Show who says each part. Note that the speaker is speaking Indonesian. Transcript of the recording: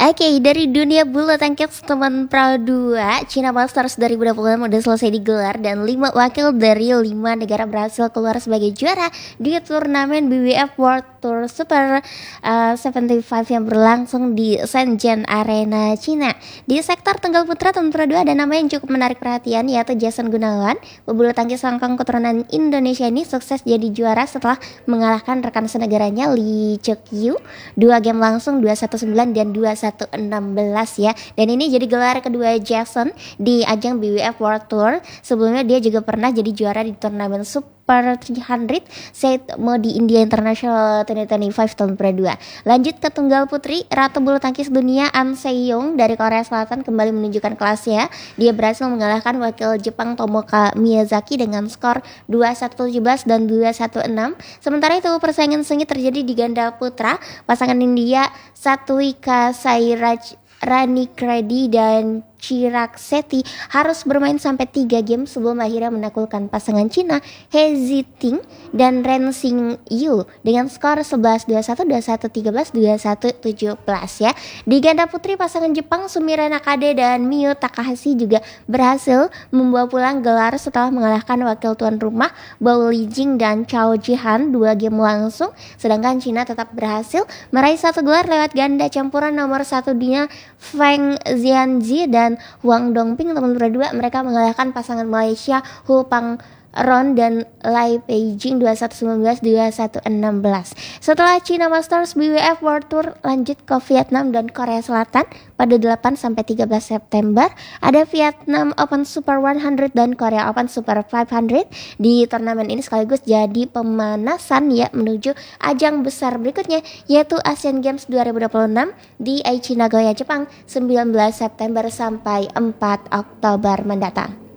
Speaker 1: Oke, dari dunia bulu tangkis teman Pro 2, China Masters 2026 udah selesai digelar dan 5 wakil dari 5 negara berhasil keluar sebagai juara di turnamen BWF World Tour Super 75 yang berlangsung di Shenzhen Arena, Cina. Di sektor tunggal putra teman Pro 2 ada nama yang cukup menarik perhatian, yaitu Jason Gunawan. Pebulu tangkis Hongkong keturunan Indonesia ini sukses jadi juara setelah mengalahkan rekan senegaranya Lee Chuk-yu 2 game langsung 2-1-9 dan 2-1-16 ya. Dan ini jadi gelar kedua Jason di ajang BWF World Tour. Sebelumnya dia juga pernah jadi juara di turnamen Super 300 set Modi India International 2025 tahun kedua. Lanjut ke tunggal putri, ratu bulu tangkis dunia An Se-young dari Korea Selatan kembali menunjukkan kelasnya. Dia berhasil mengalahkan wakil Jepang Tomoka Miyazaki dengan skor 2-1-17 dan 2-1-6. Sementara itu persaingan sengit terjadi di ganda putra. Pasangan India Satvika Sairaj Ranicreddy dan Chirag Sethi harus bermain sampai 3 game sebelum akhirnya menaklukkan pasangan Cina He Ziting dan Ren Xing Yu dengan skor 11-21, 21-13, 21-17 ya. Di ganda putri pasangan Jepang Sumire Nakade dan Miyu Takahashi juga berhasil membawa pulang gelar setelah mengalahkan wakil tuan rumah Bao Lijing dan Chao Jihan 2 game langsung, sedangkan Cina tetap berhasil meraih 1 gelar lewat ganda campuran nomor 1 dunia Feng Xianzi dan Huang Dongping teman berdua. Mereka mengalahkan pasangan Malaysia Hu Pang Ron dan Lai Peijing 21-19, 21-16. Setelah China Masters, BWF World Tour lanjut ke Vietnam dan Korea Selatan pada 8-13 September. Ada Vietnam Open Super 100 dan Korea Open Super 500. Di turnamen ini sekaligus jadi pemanasan ya menuju ajang besar berikutnya, yaitu Asian Games 2026 di Aichi Nagoya, Jepang 19 September sampai 4 Oktober mendatang.